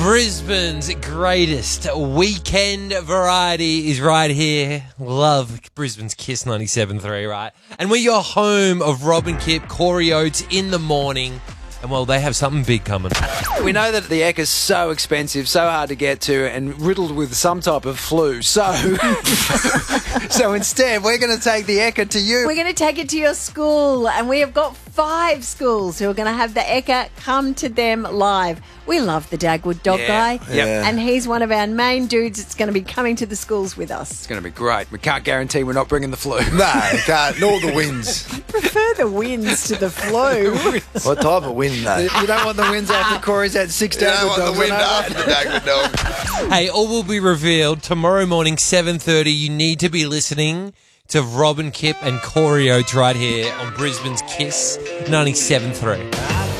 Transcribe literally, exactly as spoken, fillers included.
Brisbane's greatest weekend variety is right here. Love Brisbane's Kiss ninety-seven point three, right? And we're your home of Rob and Kip, Corey Oates in the morning. And, well, they have something big coming. We know that the Ekka is so expensive, so hard to get to, and riddled with some type of flu. So, so instead, we're going to take the Ekka to you. We're going to take it to your school, and we have got five schools who are going to have the Ekka come to them live. We love the Dagwood dog Yeah. guy, Yep. and he's one of our main dudes that's going to be coming to the schools with us. It's going to be great. We can't guarantee we're not bringing the flu. No, can't. Nor the winds. Prefer the winds to the flu. What type of wind, though? You don't want the winds after Corey's had six You don't Dagwood want dogs. the wind I know after that. the Dagwood dog. Hey, all will be revealed tomorrow morning, seven thirty. You need to be listening to Rob and Kip and Corey Oates right here on Brisbane's Kiss ninety-seven point three.